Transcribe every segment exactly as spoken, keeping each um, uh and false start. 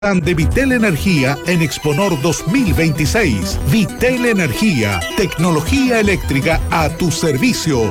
de Vitel Energía en Exponor dos mil veintiséis. Vitel Energía, tecnología eléctrica a tu servicio.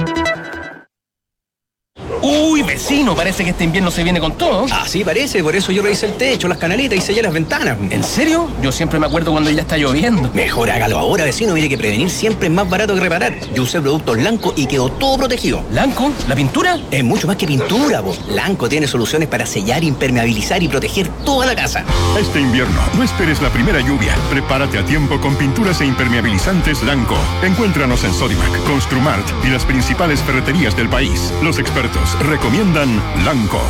Uy, vecino, parece que este invierno se viene con todo. Ah, sí, parece, por eso yo revisé el techo, las canaletas y sellé las ventanas. ¿En serio? Yo siempre me acuerdo cuando ya está lloviendo. Mejor hágalo ahora, vecino, mire que prevenir siempre es más barato que reparar. Yo usé productos Lanco y quedó todo protegido. ¿Lanco? ¿La pintura? Es mucho más que pintura, po. Lanco tiene soluciones para sellar, impermeabilizar y proteger toda la casa. Este invierno, no esperes la primera lluvia. Prepárate a tiempo con pinturas e impermeabilizantes Lanco. Encuéntranos en Sodimac, Construmart y las principales ferreterías del país. Los expertos recomiendan Lanco.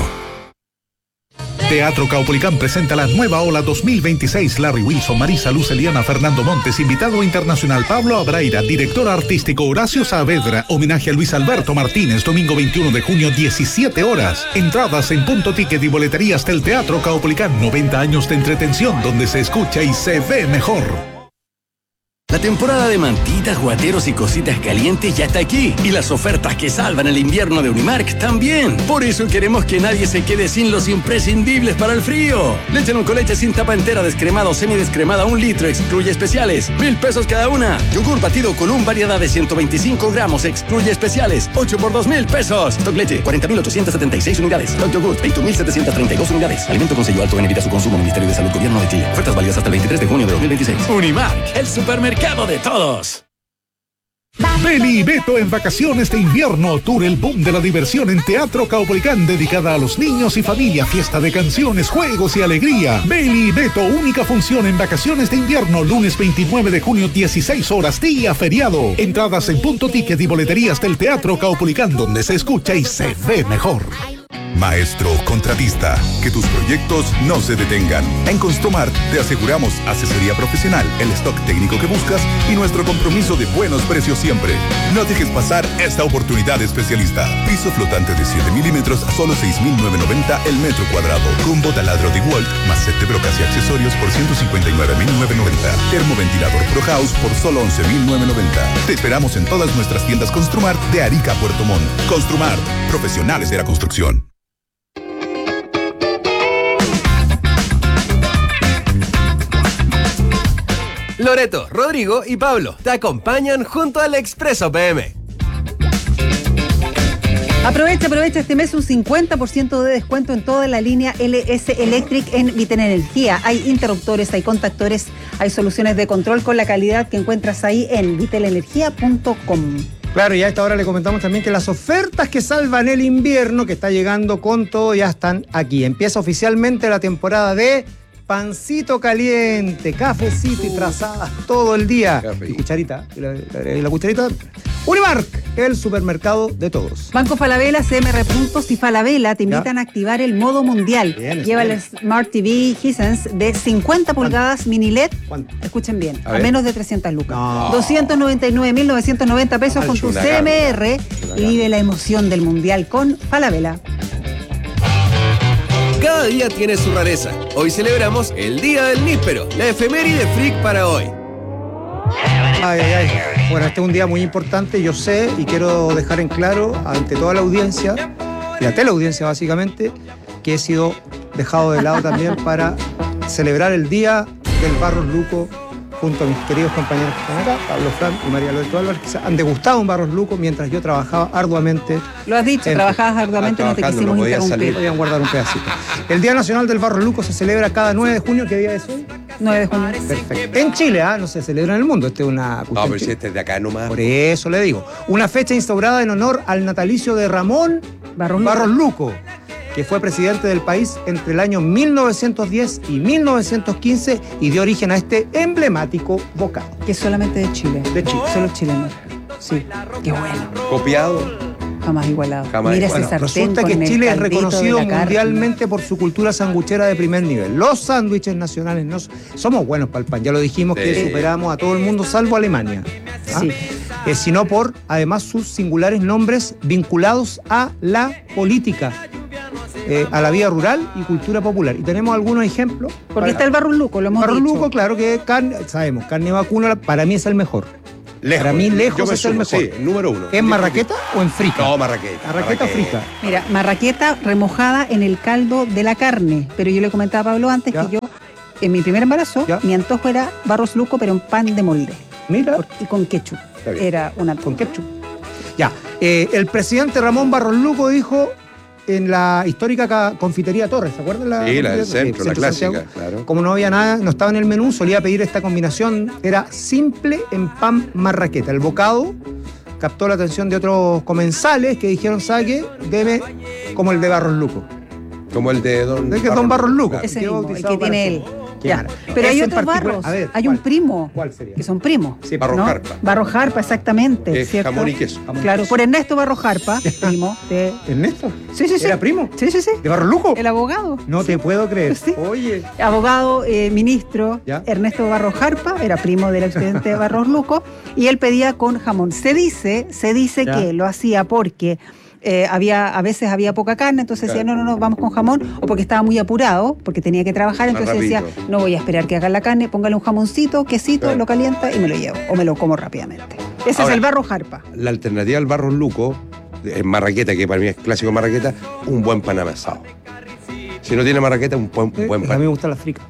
Teatro Caupolicán presenta la nueva ola dos mil veintiséis. Larry Wilson, Marisa Luz, Eliana, Fernando Montes, invitado internacional Pablo Abraira, director artístico Horacio Saavedra, homenaje a Luis Alberto Martínez, domingo veintiuno de junio, diecisiete horas. Entradas en Punto Ticket y boleterías del Teatro Caupolicán. noventa años de entretención donde se escucha y se ve mejor. La temporada de mantitas, guateros y cositas calientes ya está aquí. Y las ofertas que salvan el invierno de Unimark también. Por eso queremos que nadie se quede sin los imprescindibles para el frío. Leche con leche sin tapa entera, descremada o semidescremada, un litro, excluye especiales. Mil pesos cada una. Yogur batido Column, variedad de ciento veinticinco gramos, excluye especiales. ocho por dos mil pesos. Stock leche, cuarenta mil ochocientos setenta y seis unidades. Stock yogur, veinte mil setecientos treinta y dos unidades. Alimento con sello alto en evita su consumo. Ministerio de Salud, Gobierno de Chile. Ofertas válidas hasta el veintitrés de junio de dos mil veintiséis. Unimark, el supermercado de todos. Beli y Beto en vacaciones de invierno. Tour El Boom de la Diversión en Teatro Caupolicán, dedicada a los niños y familia. Fiesta de canciones, juegos y alegría. Beli y Beto, única función en vacaciones de invierno. Lunes veintinueve de junio, dieciséis horas, día feriado. Entradas en Punto Ticket y boleterías del Teatro Caupolicán, donde se escucha y se ve mejor. Maestro contratista, que tus proyectos no se detengan. En Construmart te aseguramos asesoría profesional, el stock técnico que buscas y nuestro compromiso de buenos precios siempre. No dejes pasar esta oportunidad especialista. Piso flotante de siete milímetros a solo seis mil novecientos noventa el metro cuadrado. Combo taladro de Walt más set de brocas y accesorios por ciento cincuenta y nueve mil novecientos noventa. Termoventilador Pro House por solo once mil novecientos noventa. Te esperamos en todas nuestras tiendas Construmart de Arica a Puerto Montt. Construmart, profesionales de la construcción. Loreto, Rodrigo y Pablo te acompañan junto al Expreso P M. Aprovecha, aprovecha este mes un cincuenta por ciento de descuento en toda la línea L S Electric en Vitel Energía. Hay interruptores, hay contactores, hay soluciones de control con la calidad que encuentras ahí en vitel energía punto com. Claro, y a esta hora le comentamos también que las ofertas que salvan el invierno, que está llegando con todo, ya están aquí. Empieza oficialmente la temporada de pancito caliente, cafecito y trazadas todo el día. Café. Y cucharita. Y la, la, y la cucharita. Unimark, el supermercado de todos. Banco Falabella, C M R Puntos y Falabella te invitan ¿Ya? a activar el modo mundial. Bien, Lleva bien. el Smart T V Hisense de cincuenta pulgadas mini L E D. ¿Cuánto? Escuchen bien, a, a menos de trescientas lucas. No. doscientos noventa y nueve mil novecientos noventa pesos con tu C M R y vive la emoción del mundial con Falabella. Cada día tiene su rareza. Hoy celebramos el Día del Níspero, la efeméride freak para hoy. Ay, ay, ay. Bueno, este es un día muy importante, yo sé, y quiero dejar en claro ante toda la audiencia, y la teleaudiencia básicamente, que he sido dejado de lado también para celebrar el Día del Barros Luco junto a mis queridos compañeros que están acá, Pablo Fran y María Loreto Álvarez, que han degustado un Barros Luco mientras yo trabajaba arduamente. Lo has dicho, en, trabajabas arduamente, no te quisimos no interrumpir. Podían guardar un pedacito. El Día Nacional del Barros Luco se celebra cada nueve de junio. ¿Qué día es hoy? nueve de junio. Perfecto. En Chile, ¿ah? No se celebra en el mundo. Este es una... No, pero si este es de acá nomás. Por eso le digo. Una fecha instaurada en honor al natalicio de Ramón Barros, Barros Luco, que fue presidente del país entre el año mil novecientos diez y mil novecientos quince y dio origen a este emblemático bocado. Que es solamente de Chile. De Chile. Solo chilenos. Sí. Qué bueno. Copiado. Jamás igualado. Jamás Mira bueno, ese sartén resulta que con Chile el es reconocido mundialmente carne. por su cultura sanguchera de primer nivel. Los sándwiches nacionales no somos buenos para el pan. Ya lo dijimos sí. que superamos a todo el mundo salvo Alemania. ¿Ah? Sí. Eh, sino por, además, sus singulares nombres vinculados a la política. Eh, a la vida rural y cultura popular. Y tenemos algunos ejemplos. Porque para... está el Barros Luco, lo hemos Barros dicho. Luco, claro que carne, sabemos, carne vacuna para mí es el mejor. Lejos. Para mí, lejos Yo me es el sumo, mejor. Sí, el número uno. ¿En marraqueta o en frica? No, marraqueta. ¿Marraqueta o frica? Mira, marraqueta remojada en el caldo de la carne. Pero yo le comentaba a Pablo antes Ya. que yo, en mi primer embarazo, Ya. mi antojo era barros luco, pero en pan de molde. Mira. Por- y con ketchup. Está bien. Era una Con ketchup. Ya. Eh, el presidente Ramón Barros Luco dijo en la histórica ca- confitería Torres, ¿se acuerdan? La Sí, la del confitería? centro, la clásica, Santiago. claro. Como no había nada, no estaba en el menú, solía pedir esta combinación. Era simple en pan marraqueta. El bocado captó la atención de otros comensales que dijeron, ¿sabe qué? Deme como el de Barros Luco. Como el de Don, Es que es Don Barros Luco. Claro. Ese Quedó mismo, el bautizado que tiene él. para eso. Qué Ya. maravilla. Pero hay Ese en otros particular- barros. a ver, hay ¿cuál? un primo. ¿Cuál sería? Que son primos. Sí, Barros ¿no? Jarpa. Barros Jarpa, exactamente. Es ¿cierto? jamón y queso. Jamón y Claro, queso. por Ernesto Barros Jarpa, primo de. ¿Ernesto? Sí, sí, sí. ¿Era primo? Sí, sí, sí. ¿De Barros Luco? El abogado. No te puedo creer. Sí. Oye. Abogado, eh, ministro, ¿Ya? Ernesto Barros Jarpa, era primo del expresidente Barros Luco, y él pedía con jamón. Se dice, se dice ¿Ya? que lo hacía porque eh, había, a veces había poca carne, entonces decía, no, no, no, vamos con jamón, o porque estaba muy apurado, porque tenía que trabajar, Más entonces decía, rapidito. no voy a esperar que hagan la carne, póngale un jamoncito, quesito, Claro. lo calienta y me lo llevo, o me lo como rápidamente. Ese Ahora, es el Barros Jarpa. La alternativa al Barros Luco, en marraqueta, que para mí es clásico marraqueta, un buen pan amasado. Si no tiene marraqueta, un buen, un buen A mí pan. me gusta la frica.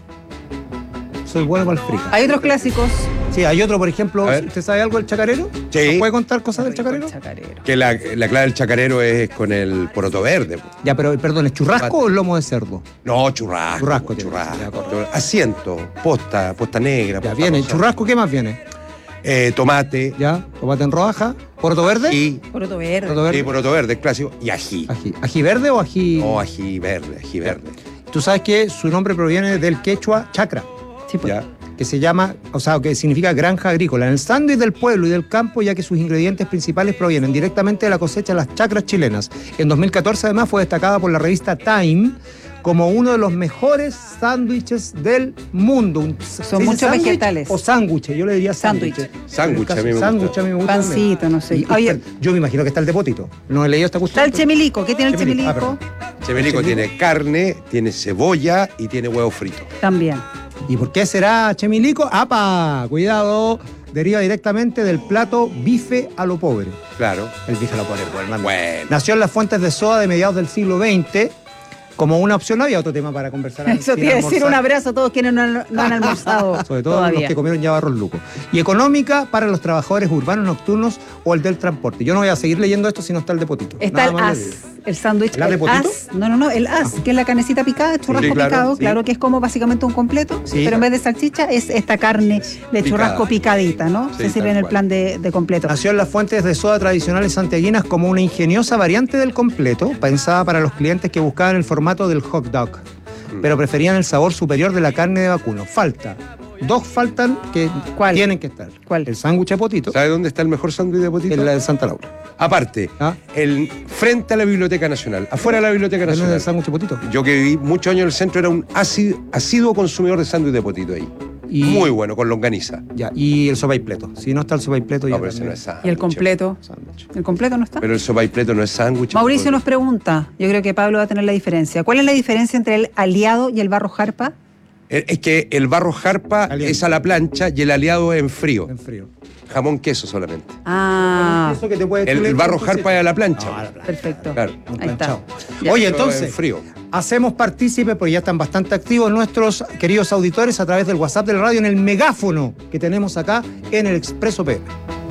Soy bueno con el frica. Hay otros clásicos. Sí, hay otro, por ejemplo, A ver. ¿usted sabe algo del chacarero? Sí. ¿Nos puede contar cosas del chacarero? Chacarero. Que la, la clave del chacarero es con el poroto verde. po. Ya, pero perdón, ¿es churrasco Mate. o lomo de cerdo? No, churrasco. Churrasco tiene. churrasco. Ya, correcto. Asiento, posta, posta negra. Ya, posta viene. rosada. ¿Churrasco qué más viene? Eh, tomate. Ya, tomate en rodaja, poroto verde. Y Poroto verde. Poroto verde. sí, poroto verde, es clásico. Y ají. Ají. ¿Ají verde o ají? No, ají verde, ají verde. Tú sabes que su nombre proviene del quechua chacra, Sí, pues. Ya. que se llama, o sea, que significa granja agrícola. En el sándwich del pueblo y del campo, ya que sus ingredientes principales provienen directamente de la cosecha de las chacras chilenas. En dos mil catorce, además, fue destacada por la revista Time como uno de los mejores sándwiches del mundo. Un- ¿se dice muchos sándwich vegetales. O sándwich, yo le diría sándwich. Sándwich. Sándwich, a mí me gusta. Sándwich a mí me gusta. Pancito, también. no sé. Y- y Oye, está- yo me imagino que está el de potito. No he leído esta cuestión. está el chemilico. ¿Qué tiene el Chemilico. Ah, chemilico? perdón. Chemelico tiene carne, tiene cebolla y tiene huevo frito. También. ¿Y por qué será chemilico? ¡Apa! Cuidado, deriva directamente del plato bife a lo pobre. Claro. El bife a lo pobre, pues, hermano. Bueno. Nació en las fuentes de soda de mediados del siglo veinte. Como una opción, no había otro tema para conversar. Eso sin te iba a decir, almorzar. un abrazo a todos quienes no han, no han almorzado. Sobre todo los todavía. que comieron ya barros lucos. Y económica para los trabajadores urbanos nocturnos o el del transporte. Yo no voy a seguir leyendo esto si no está el de potito. Está Nada el más as, le digo. el sándwich, ¿El as de el potito? as. No, no, no, el as, que es la carnecita picada, churrasco Sí, claro, picado, sí. claro que es como básicamente un completo, Sí. pero en vez de salchicha es esta carne de churrasco picadita, ¿no? Sí, Se sirve tal en el cual. plan de, de completo. Nació en las fuentes de soda tradicionales santiaguinas como una ingeniosa variante del completo, pensada para los clientes que buscaban el formato del hot dog, pero preferían el sabor superior de la carne de vacuno. Falta. Dos faltan que ¿Cuál? tienen que estar. ¿Cuál? El sándwich de potito ¿Sabe dónde está el mejor sándwich de potito? y la de Santa Laura. Aparte, ¿Ah? el, frente a la Biblioteca Nacional, afuera de la Biblioteca ¿No es el Nacional. sándwich de potito? Yo que viví muchos años en el centro era un asi- asiduo consumidor de sándwich de potito ahí. Y- Muy bueno, con longaniza. Ya, y el sopaipleto. Si no está el sopaipleto, No, ya pero ese no también. es sándwich. Y el completo. Sándwich. ¿El completo no está? Pero el sopaipleto no es sándwich. Mauricio nos pregunta, yo creo que Pablo va a tener la diferencia. ¿Cuál es la diferencia entre el aliado y el barro jarpa? Es es que el barro jarpa Caliente. es a la plancha y el aliado es en frío. En frío. Jamón queso solamente. Ah, Eso que te puede- El, tú le- el barro tú- jarpa es a la plancha. No, a la plancha. perfecto. Claro. Ahí está. planchado. Ya. Oye, Pero entonces, en frío. hacemos partícipe, porque ya están bastante activos nuestros queridos auditores a través del WhatsApp de la radio en el megáfono que tenemos acá en el Expreso P M.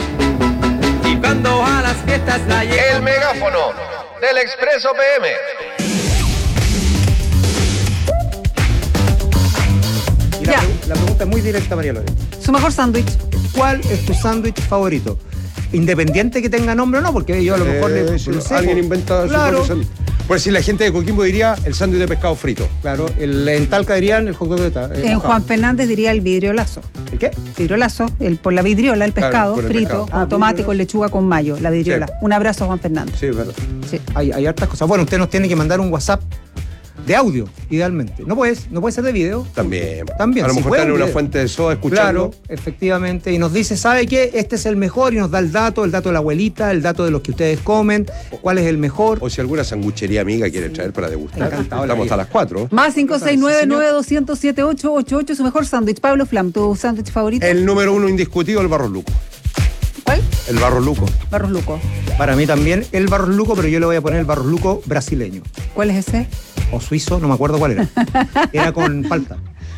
Y cuando a las fiestas la El megáfono del Expreso P M. Y la, Ya. pre- la pregunta es muy directa, María Lorena. Su mejor sándwich. ¿Cuál es tu sándwich favorito? Independiente que tenga nombre o no, porque yo a lo mejor le Eh, sí, no sé, alguien po. inventa su Claro, propio sándwich. Pues si la gente de Coquimbo diría el sándwich de pescado frito. claro. El, en Talca dirían el hot dog de ta- eh, En mojado. Juan Fernández diría el vidriolazo. ¿El qué? Vidriolazo, el, por la vidriola, el Claro, pescado por el frito, pescado. con Ah, tomate, vidriola. con lechuga, con mayo, la vidriola. Sí. Un abrazo a Juan Fernández. Sí, es verdad. Sí. Hay, hay hartas cosas. Bueno, usted nos tiene que mandar un WhatsApp de audio, idealmente. No puedes, no puede ser de video. También. También. A lo si mejor puede, están en un una video. fuente de soda escuchando. Claro, efectivamente. Y nos dice, ¿sabe qué? Este es el mejor y nos da el dato, el dato de la abuelita, el dato de los que ustedes comen, cuál es el mejor. O si alguna sanguchería amiga quiere traer para degustar. Encantado de la Estamos vida. hasta las cuatro. Más cinco seis nueve nueve dos cero siete ocho ocho ocho, su mejor sándwich. Pablo Flam, tu sándwich favorito. El número uno indiscutido, el barro luco. ¿Cuál? El Barros Luco. Barros Luco. Para mí también el Barros Luco, pero yo le voy a poner el Barros Luco brasileño. ¿Cuál es ese? O suizo, no me acuerdo cuál era. Era con palta.